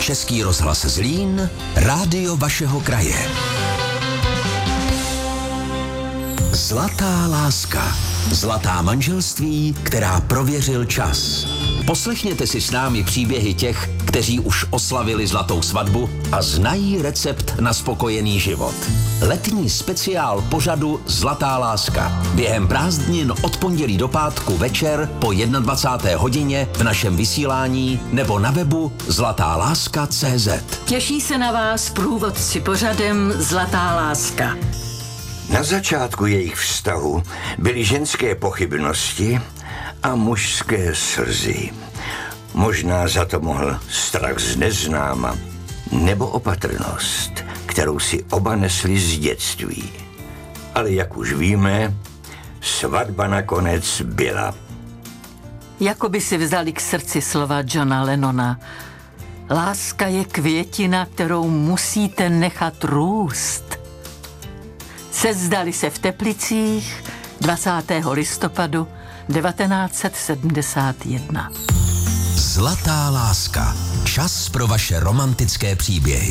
Český rozhlas Zlín, rádio vašeho kraje. Zlatá láska. Zlatá manželství, která prověřil čas. Poslechněte si s námi příběhy těch, kteří už oslavili zlatou svatbu a znají recept na spokojený život. Letní speciál pořadu Zlatá láska. Během prázdnin od pondělí do pátku večer po 21. hodině v našem vysílání nebo na webu zlatáláska.cz. Těší se na vás průvodci pořadem Zlatá láska. Na začátku jejich vztahu byly ženské pochybnosti a mužské slzy. Možná za to mohl strach z neznáma nebo opatrnost, kterou si oba nesli z dětství. Ale jak už víme, svatba nakonec byla. Jakoby si vzali k srdci slova Johna Lennona. Láska je květina, kterou musíte nechat růst. Sezdali se v Teplicích 20. listopadu 1971. Zlatá láska. Čas pro vaše romantické příběhy.